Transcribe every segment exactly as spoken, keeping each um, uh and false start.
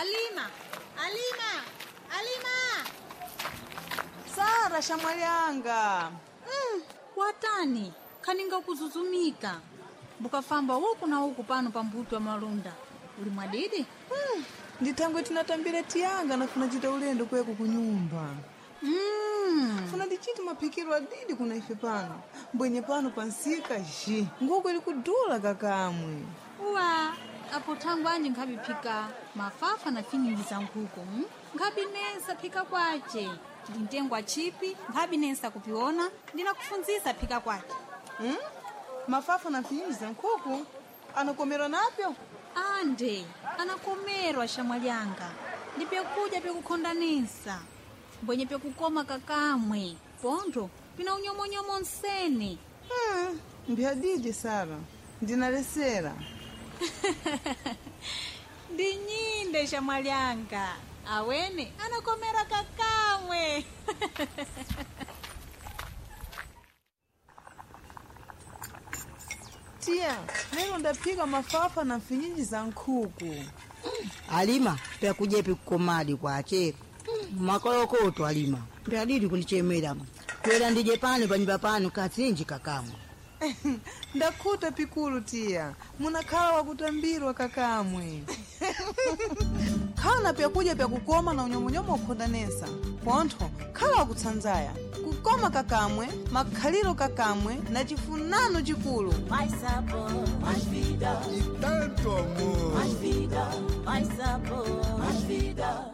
Alima, Alima, Alima. Sara shamwalianga. Mm, watani kaninga kuzuzumika bukafamba huku na huku pano pambuto wa malunda uli mwadidi. Mm, nditangwe tinatambira tiyanga na funachita ulendo kweku kunyumba. Mm. Funa ndichiti mapikiro adidi kuna ife pano. Mbwenye pano pansika ji. Nguko ili kudula kakamwe. Uwa, apo tangu anje ngabi pika mafafa na finyingi za nkuko. Hmm? Ngabi nesa pika kwache. Ndintengwa chipi, ngabi nesa kupiona, ndina kufunzisa pika kwache. Hmm? Mafafa na finyingi za nkuko? Anakomera napyo? Ande, anakomerwa shamwalianga. Ndipya kuja pya kukondanisa. Mbwenye pya kukoma kakamwe. Pondo, pina unyomonyomo nseni. Hmm, mbiadidi Sara. Ndinalesera. Ndinyinde shamwalianga. Awene, anakomera kakamwe. Tia, leo ndapika mafafa na finyingi za nkuku. Alima, pya kujepi kukomadi kwa ache. Makolokoto Alima. Pya didi kunichemera. Kwela ndije pano panyumba pano katsinji kakamwe. Ndakuta pikulu tia. Munakala wa kutambirwa kakamwe. Kana pya kuja pya kukoma na unyomonyomo ukondanesa. Ponto, kala wa kutsanzaya. Kukoma kakamwe, makhaliro kakamwe, na chifunano chikulu. Mais sabor, mais vida. E tanto amor. Mais vida, mais sabor, mais vida.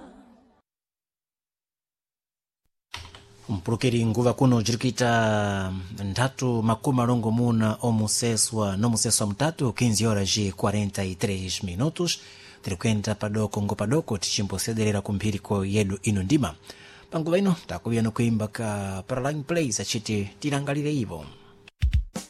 mpulukiri nguva kuno jirikita ndatu makumi alongo muna omuseswa nomuseswa mtatu quinze horas e quarenta e três minutos tirikwenda padoko ngo padoko tichimbosedera kumphiriko yedu ino ndima panguva ino takuviyana kuimba ka Paraline Place achiti tilangalire ivo.